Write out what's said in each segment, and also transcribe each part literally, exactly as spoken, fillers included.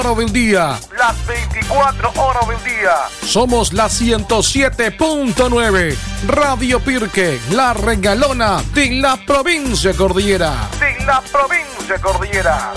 del día. Las veinticuatro horas del día. Somos la ciento siete punto nueve. Radio Pirque, la regalona de la provincia Cordillera. De la provincia Cordillera.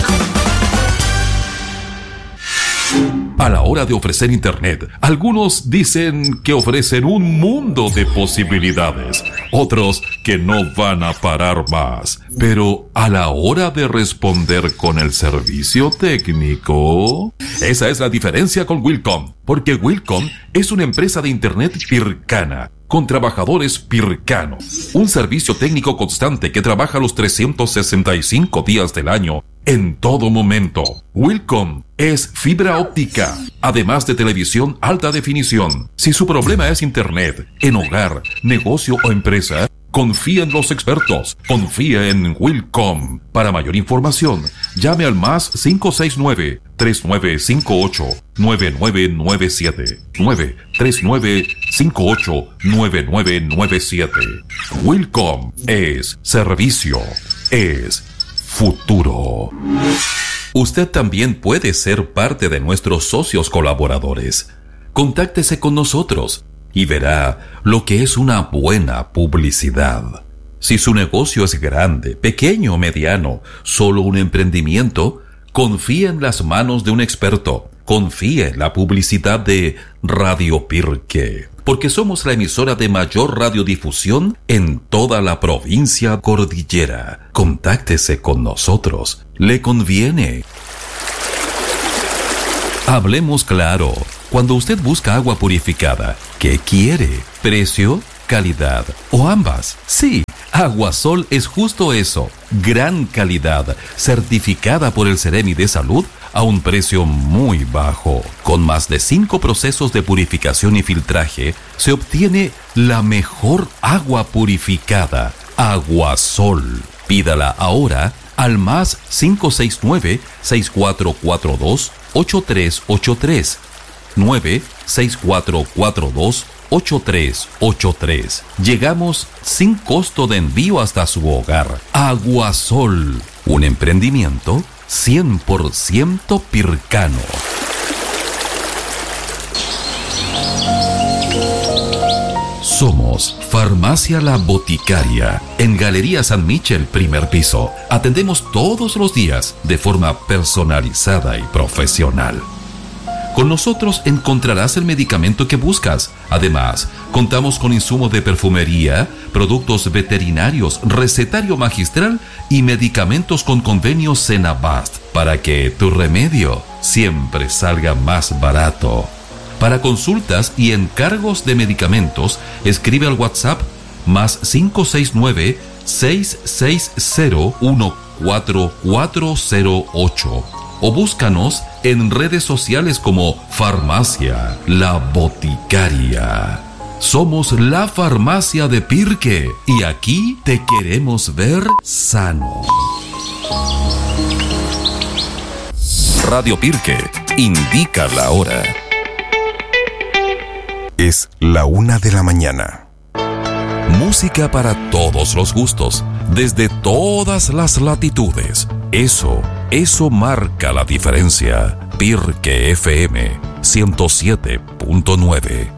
A la hora de ofrecer Internet, algunos dicen que ofrecen un mundo de posibilidades, otros que no van a parar más. Pero a la hora de responder con el servicio técnico, esa es la diferencia con Wilcom, porque Wilcom es una empresa de Internet pircana, con trabajadores pircanos, un servicio técnico constante que trabaja los trescientos sesenta y cinco días del año, en todo momento. Wilcom es fibra óptica, además de televisión alta definición. Si su problema es Internet, en hogar, negocio o empresa, confía en los expertos, confía en Wilcom. Para mayor información, llame al más cinco seis nueve, tres nueve cinco ocho, nueve nueve nueve siete, nueve tres nueve cinco ocho, nueve nueve nueve siete. Wilcom es servicio, es futuro. Usted también puede ser parte de nuestros socios colaboradores. Contáctese con nosotros y verá lo que es una buena publicidad. Si su negocio es grande, pequeño o mediano, solo un emprendimiento, confíe en las manos de un experto. Confíe en la publicidad de Radio Pirque, porque somos la emisora de mayor radiodifusión en toda la provincia cordillera. Contáctese con nosotros. Le conviene. Hablemos claro. Cuando usted busca agua purificada, ¿qué quiere? ¿Precio? ¿Calidad? ¿O ambas? Sí, Aguasol es justo eso. Gran calidad, certificada por el Ceremi de Salud a un precio muy bajo. Con más de cinco procesos de purificación y filtraje, se obtiene la mejor agua purificada. Aguasol. Pídala ahora al más cinco seis nueve, seis cuatro cuatro dos, ocho tres ocho tres. nueve seis cuatro cuatro dos, ocho tres ocho tres. Llegamos sin costo de envío hasta su hogar. Aguasol, un emprendimiento cien por ciento pircano. Somos Farmacia La Boticaria, en Galería San Michel, primer piso. Atendemos todos los días de forma personalizada y profesional. Con nosotros encontrarás el medicamento que buscas. Además, contamos con insumos de perfumería, productos veterinarios, recetario magistral y medicamentos con convenio Senabast para que tu remedio siempre salga más barato. Para consultas y encargos de medicamentos, escribe al WhatsApp más cinco seis nueve, seis seis cero, uno cuatro cuatro cero ocho. O búscanos en redes sociales como Farmacia La Boticaria. Somos la farmacia de Pirque y aquí te queremos ver sano. Radio Pirque indica la hora. Es la una de la mañana. Música para todos los gustos, desde todas las latitudes. Eso, eso marca la diferencia. Pirque F M ciento siete punto nueve.